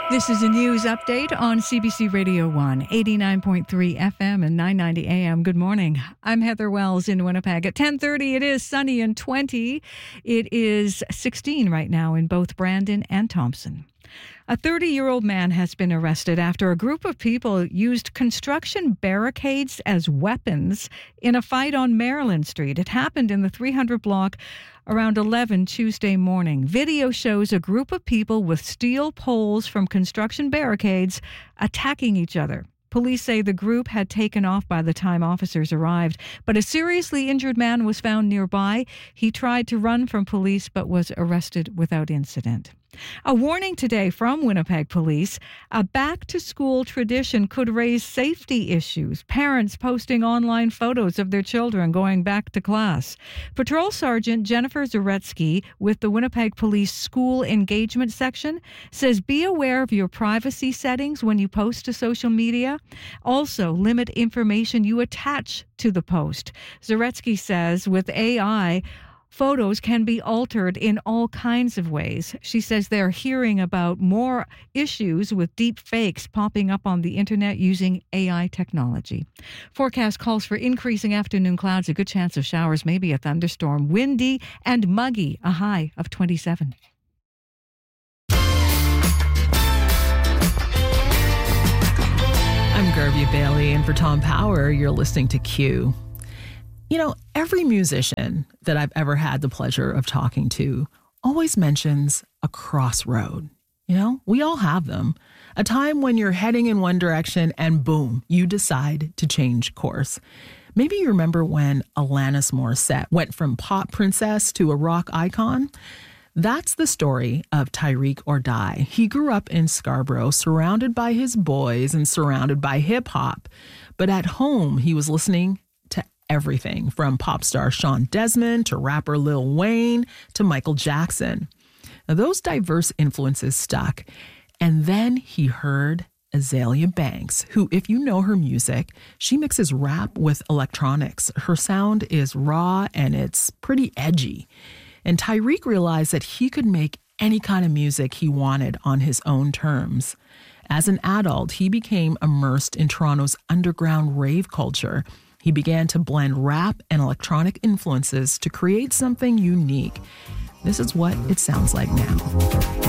This is a news update on CBC Radio 1, 89.3 FM and 990 AM. Good morning. I'm Heather Wells in Winnipeg. At 10:30, it is sunny and 20. It is 16 right now in both Brandon and Thompson. A 30-year-old man has been arrested after a group of people used construction barricades as weapons in a fight on Maryland Street. It happened in the 300 block around 11 Tuesday morning. Video shows a group of people with steel poles from construction barricades attacking each other. Police say the group had taken off by the time officers arrived, but a seriously injured man was found nearby. He tried to run from police but was arrested without incident. A warning today from Winnipeg Police. A back-to-school tradition could raise safety issues. Parents posting online photos of their children going back to class. Patrol Sergeant Jennifer Zaretsky with the Winnipeg Police School Engagement Section says be aware of your privacy settings when you post to social media. Also, limit information you attach to the post. Zaretsky says with AI, photos can be altered in all kinds of ways. She says they're hearing about more issues with deep fakes popping up on the internet using AI technology. Forecast calls for increasing afternoon clouds, a good chance of showers, maybe a thunderstorm, windy and muggy, a high of 27. I'm Garvey Bailey, and for Tom Power, you're listening to Q. You know, every musician that I've ever had the pleasure of talking to always mentions a crossroad. You know, we all have them. A time when you're heading in one direction and boom, you decide to change course. Maybe you remember when Alanis Morissette went from pop princess to a rock icon. That's the story of Tyreek Ordai. He grew up in Scarborough, surrounded by his boys and surrounded by hip hop. But at home, he was listening to everything from pop star Sean Desmond to rapper Lil Wayne to Michael Jackson. Now, those diverse influences stuck. And then he heard Azealia Banks, who, if you know her music, she mixes rap with electronics. Her sound is raw and it's pretty edgy. And Tyreek realized that he could make any kind of music he wanted on his own terms. As an adult, he became immersed in Toronto's underground rave culture. He began to blend rap and electronic influences to create something unique. This is what it sounds like now.